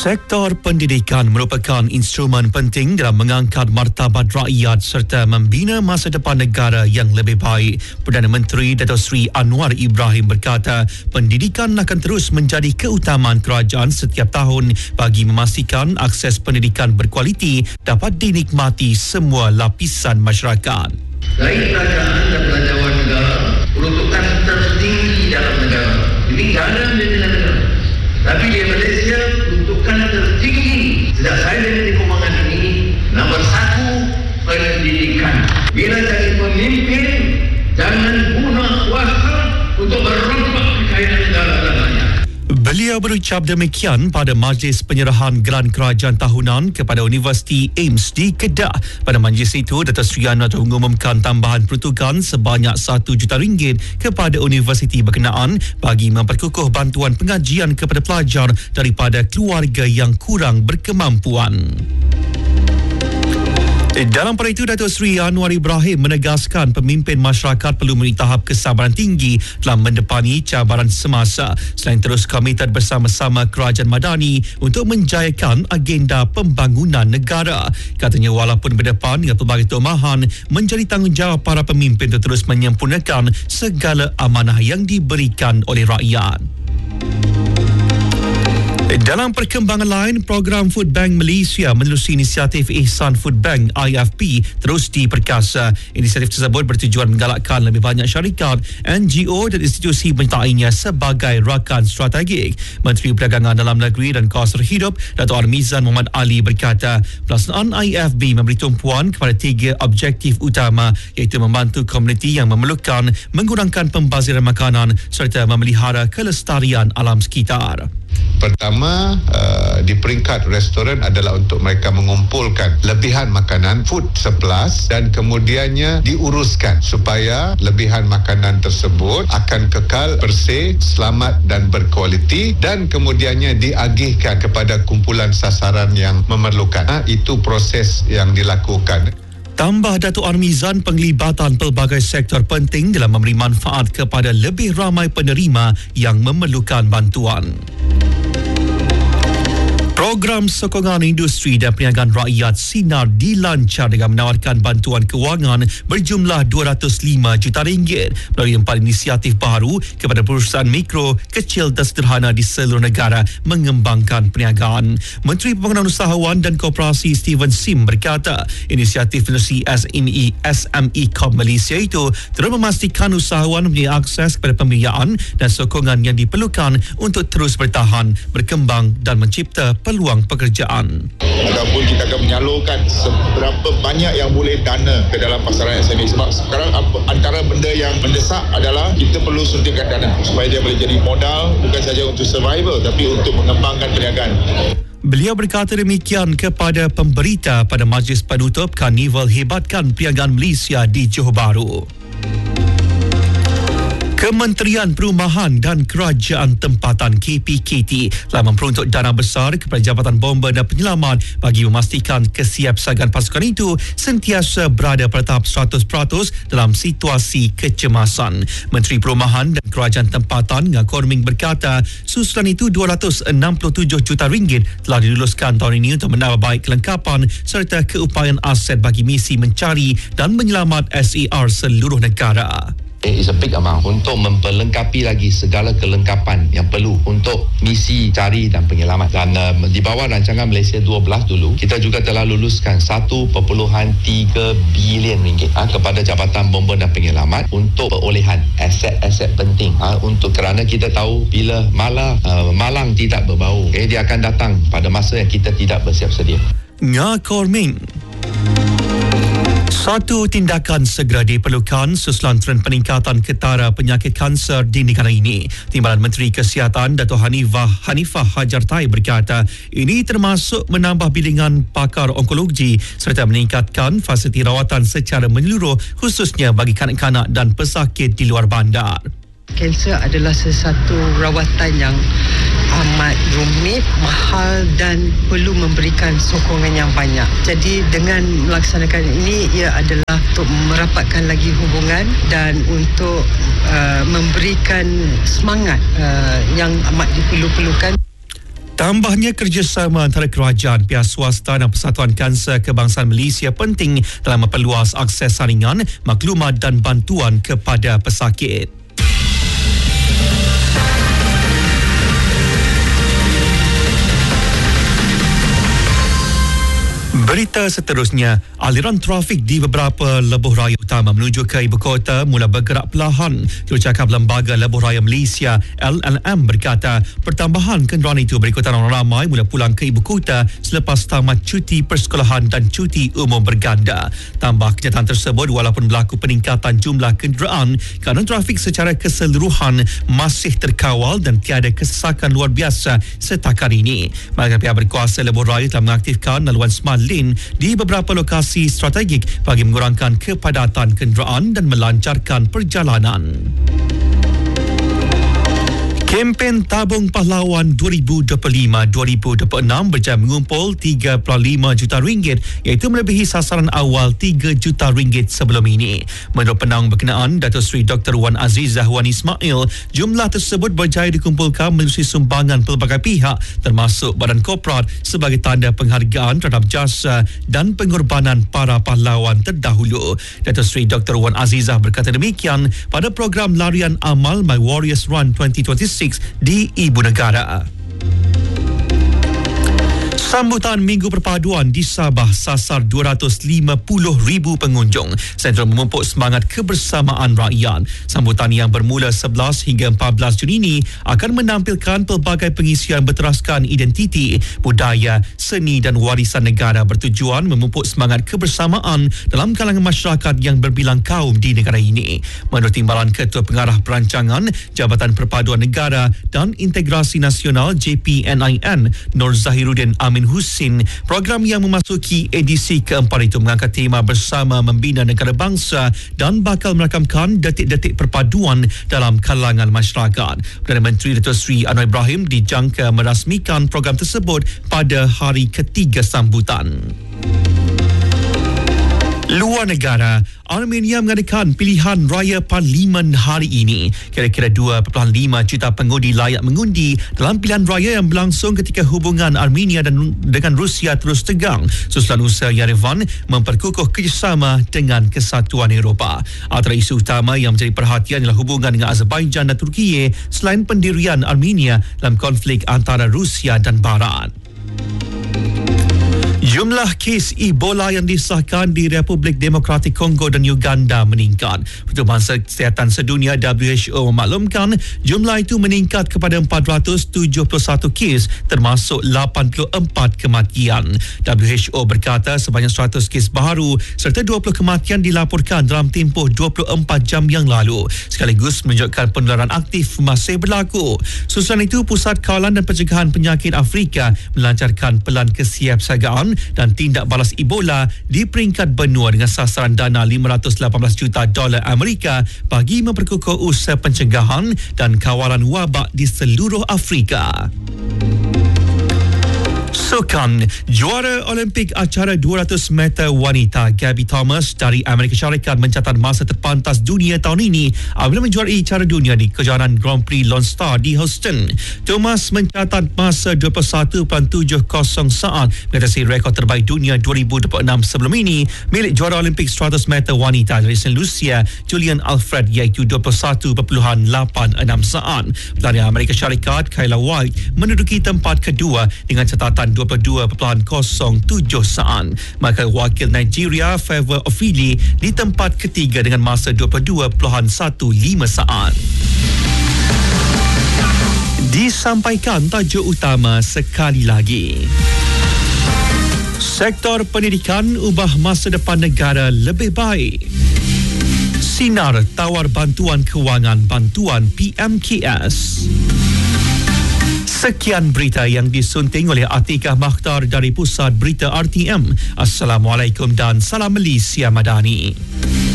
Sektor pendidikan merupakan instrumen penting dalam mengangkat martabat rakyat serta membina masa depan negara yang lebih baik. Perdana Menteri Dato' Sri Anwar Ibrahim berkata, pendidikan akan terus menjadi keutamaan kerajaan setiap tahun bagi memastikan akses pendidikan berkualiti dapat dinikmati semua lapisan masyarakat. Dari kerajaan dan pelajaran negara, peruntukan tertinggi dalam negara. Jadi ganda menjadi negara. Tapi di Malaysia, peruntukan tertinggi sejak saya jadi di Kumangan ini, nombor 1, pendidikan. Bila jadi pemimpin, jangan guna kuasa untuk merompak kekayaan negara lainnya. Beliau berucap demikian pada majlis penyerahan geran kerajaan tahunan kepada Universiti AIMS di Kedah. Pada majlis itu, Dato' Sri Anwar mengumumkan tambahan peruntukan sebanyak RM1 juta kepada universiti berkenaan bagi memperkukuh bantuan pengajian kepada pelajar daripada keluarga yang kurang berkemampuan. Dalam pada itu, Dato' Sri Anwar Ibrahim menegaskan pemimpin masyarakat perlu melalui tahap kesabaran tinggi dalam mendepani cabaran semasa selain terus komited bersama-sama kerajaan madani untuk menjayakan agenda pembangunan negara. Katanya walaupun berdepan dengan pelbagai tomahan, menjadi tanggungjawab para pemimpin untuk terus menyempurnakan segala amanah yang diberikan oleh rakyat. Dalam perkembangan lain, program Food Bank Malaysia menerusi inisiatif Ihsan Food Bank IFP terus diperkasa. Inisiatif tersebut bertujuan menggalakkan lebih banyak syarikat, NGO dan institusi menyertainya sebagai rakan strategik. Menteri Perdagangan Dalam Negeri dan Kawasan Hidup, Dato' Armizan Muhammad Ali berkata, pelaksanaan IFB memberi tumpuan kepada 3 objektif utama iaitu membantu komuniti yang memerlukan, mengurangkan pembaziran makanan serta memelihara kelestarian alam sekitar. Pertama, di peringkat restoran adalah untuk mereka mengumpulkan lebihan makanan, food surplus, dan kemudiannya diuruskan supaya lebihan makanan tersebut akan kekal bersih, selamat dan berkualiti, dan kemudiannya diagihkan kepada kumpulan sasaran yang memerlukan. Itu proses yang dilakukan. Tambah Dato' Armizan, penglibatan pelbagai sektor penting dalam memberi manfaat kepada lebih ramai penerima yang memerlukan bantuan. Program sokongan industri dan perniagaan rakyat Sinar dilancar dengan menawarkan bantuan kewangan berjumlah RM205 juta melalui 4 inisiatif baru kepada perusahaan mikro, kecil dan sederhana di seluruh negara mengembangkan perniagaan. Menteri Pembangunan Usahawan dan Koperasi Steven Sim berkata, inisiatif menerusi SME Corp Malaysia itu terus memastikan usahawan mempunyai akses kepada pembiayaan dan sokongan yang diperlukan untuk terus bertahan, berkembang dan mencipta peluang pekerjaan. Ataupun kita akan menyalurkan seberapa banyak yang boleh dana ke dalam pasaran SME. Sebab sekarang antara benda yang mendesak adalah kita perlu suntikan dana supaya dia boleh jadi modal bukan saja untuk survival tapi untuk mengembangkan perniagaan. Beliau berkata demikian kepada pemberita pada majlis penutup Karnival Hebatkan Perniagaan Malaysia di Johor Bahru. Kementerian Perumahan dan Kerajaan Tempatan KPKT telah memperuntuk dana besar kepada Jabatan Bomba dan Penyelamat bagi memastikan kesiapsiagaan pasukan itu sentiasa berada pada tahap 100% dalam situasi kecemasan. Menteri Perumahan dan Kerajaan Tempatan Ngah Korming berkata, susulan itu RM267 juta telah diluluskan tahun ini untuk menambah baik kelengkapan serta keupayaan aset bagi misi mencari dan menyelamat SAR seluruh negara. It's a big amount untuk memperlengkapi lagi segala kelengkapan yang perlu untuk misi cari dan penyelamat. Dan di bawah rancangan Malaysia 12 dulu, kita juga telah luluskan RM1.3 bilion kepada Jabatan Bomba dan Penyelamat untuk perolehan aset-aset penting. Untuk kerana kita tahu bila malang tidak berbau, dia akan datang pada masa yang kita tidak bersiap sedia. Ngah Korming. Satu tindakan segera diperlukan susulan trend peningkatan ketara penyakit kanser di negara ini. Timbalan Menteri Kesihatan Dato' Hanifah Hajar Tai berkata, ini termasuk menambah bilangan pakar onkologi serta meningkatkan fasiliti rawatan secara menyeluruh khususnya bagi kanak-kanak dan pesakit di luar bandar. Kanser adalah sesuatu rawatan yang amat rumit, mahal dan perlu memberikan sokongan yang banyak. Jadi dengan melaksanakan ini, ia adalah untuk merapatkan lagi hubungan dan untuk memberikan semangat yang amat diperlukan. Tambahnya kerjasama antara kerajaan, pihak swasta dan Persatuan Kanser Kebangsaan Malaysia penting dalam memperluas akses saringan, maklumat dan bantuan kepada pesakit. Berita seterusnya, aliran trafik di beberapa lebuh raya utama menuju ke ibu kota mula bergerak perlahan. Jurucakap Lembaga Lebuh Raya Malaysia LLM berkata, pertambahan kenderaan itu berikutan orang ramai mula pulang ke ibu kota selepas tamat cuti persekolahan dan cuti umum berganda. Tambah kenyataan tersebut, walaupun berlaku peningkatan jumlah kenderaan, keadaan trafik secara keseluruhan masih terkawal dan tiada kesesakan luar biasa setakat ini. Maka pihak berkuasa lebuh raya telah mengaktifkan laluan Smart Lane di beberapa lokasi strategik bagi mengurangkan kepadatan kenderaan dan melancarkan perjalanan. Kempen Tabung Pahlawan 2025-2026 berjaya mengumpul 3.5 juta ringgit, iaitu melebihi sasaran awal 3 juta ringgit sebelum ini. Menurut penang berkenaan, Datuk Seri Dr. Wan Azizah Wan Ismail, jumlah tersebut berjaya dikumpulkan melalui sumbangan pelbagai pihak termasuk Badan Korporat sebagai tanda penghargaan terhadap jasa dan pengorbanan para pahlawan terdahulu. Datuk Seri Dr. Wan Azizah berkata demikian pada program larian amal My Warriors Run 2026 di Ibu Negara. Sambutan Minggu Perpaduan di Sabah sasar 250,000 pengunjung. Sentral memupuk semangat kebersamaan rakyat. Sambutan yang bermula 11 hingga 14 Jun ini akan menampilkan pelbagai pengisian berteraskan identiti, budaya, seni dan warisan negara bertujuan memupuk semangat kebersamaan dalam kalangan masyarakat yang berbilang kaum di negara ini. Menurut Timbalan Ketua Pengarah Perancangan Jabatan Perpaduan Negara dan Integrasi Nasional JPNIN, Nur Zahiruddin Amin Husin, program yang memasuki edisi keempat itu mengangkat tema bersama membina negara bangsa dan bakal merakamkan detik-detik perpaduan dalam kalangan masyarakat. Perdana Menteri Datuk Seri Anwar Ibrahim dijangka merasmikan program tersebut pada hari ketiga sambutan. Luar negara, Armenia mengadakan pilihan raya parlimen hari ini. Kira-kira 2.5 juta pengundi layak mengundi dalam pilihan raya yang berlangsung ketika hubungan Armenia dengan Rusia terus tegang susulan usaha Yerevan memperkukuh kerjasama dengan Kesatuan Eropah. Antara isu utama yang menjadi perhatian ialah hubungan dengan Azerbaijan dan Turkiye selain pendirian Armenia dalam konflik antara Rusia dan Barat. Jumlah kes Ebola yang disahkan di Republik Demokratik Kongo dan Uganda meningkat. Pertubuhan Kesihatan Sedunia WHO memaklumkan jumlah itu meningkat kepada 471 kes termasuk 84 kematian. WHO berkata sebanyak 100 kes baru serta 20 kematian dilaporkan dalam tempoh 24 jam yang lalu, sekaligus menunjukkan penularan aktif masih berlaku. Susulan itu, Pusat Kawalan dan Pencegahan Penyakit Afrika melancarkan pelan kesiapsiagaan dan tindak balas Ebola di peringkat benua dengan sasaran dana $518 juta Amerika bagi memperkukuh usaha pencegahan dan kawalan wabak di seluruh Afrika. Sukan, juara Olimpik acara 200 meter wanita Gabby Thomas dari Amerika Syarikat mencatat masa terpantas dunia tahun ini apabila menjuarai acara dunia di kejohanan Grand Prix Lone Star di Houston. Thomas mencatat masa 21.70 saat mengatasi rekod terbaik dunia 2026 sebelum ini milik juara Olimpik 100 meter wanita dari St. Lucia Julian Alfred, iaitu 21.86 saat. Pelari Amerika Syarikat Kayla White menduduki tempat kedua dengan catatan 22.07 saat. Maka wakil Nigeria Favour Ofili di tempat ketiga dengan masa 22.15 saat. Disampaikan tajuk utama sekali lagi. Sektor pendidikan ubah masa depan negara lebih baik. Sinar tawar bantuan kewangan bantuan PMKS. Sekian berita yang disunting oleh Atikah Makhtar dari Pusat Berita RTM. Assalamualaikum dan salam Malaysia Madani.